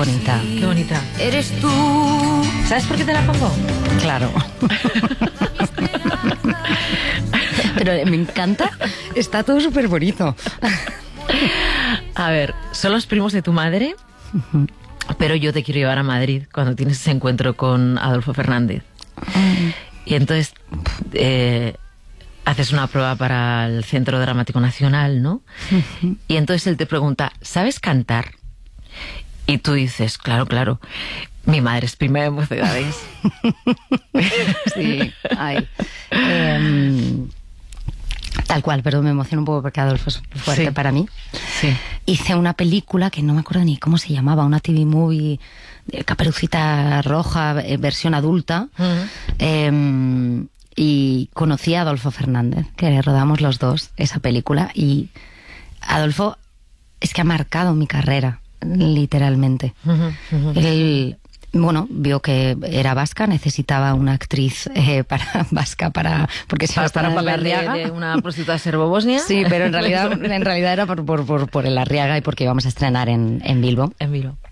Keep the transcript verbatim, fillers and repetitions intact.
bonita. Qué bonita. Eres tú. ¿Sabes por qué te la pongo? Claro. Pero me encanta. Está todo súper bonito. A ver, son los primos de tu madre, uh-huh. pero yo te quiero llevar a Madrid cuando tienes ese encuentro con Adolfo Fernández. Uh-huh. Y entonces eh, haces una prueba para el Centro Dramático Nacional, ¿no? Uh-huh. Y entonces él te pregunta, ¿sabes cantar? Y tú dices, claro, claro, mi madre es prima de Mocedades. Sí, ay. Eh, tal cual, pero me emociona un poco porque Adolfo es fuerte sí. para mí. Sí. Hice una película que no me acuerdo ni cómo se llamaba, una T V movie, Caperucita Roja, eh, versión adulta. Uh-huh. Eh, y conocí a Adolfo Fernández, que rodamos los dos esa película. Y Adolfo es que ha marcado mi carrera, literalmente. Uh-huh, uh-huh. Él, bueno, vio que era vasca, necesitaba una actriz eh, para vasca para porque se para, para el papel Arriaga. De, de una prostituta serbo-bosnia. Sí, pero en realidad en realidad era por, por, por, por el Arriaga y porque íbamos a estrenar en, en Bilbo. En Bilbo.